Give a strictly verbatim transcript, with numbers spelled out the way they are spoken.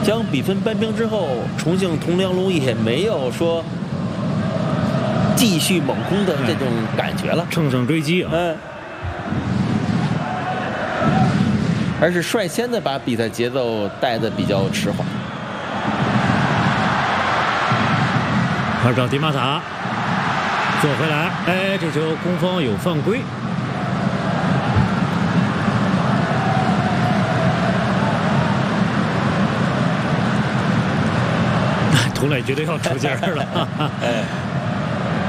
将比分扳平之后，重庆铜梁龙也没有说继续猛攻的这种感觉了， 乘胜追击啊。 嗯，而是率先的把比赛节奏带得比较迟缓。 二找迪马塔做回来，哎，这球攻方有犯规。涂磊觉得要出劲儿了，哎，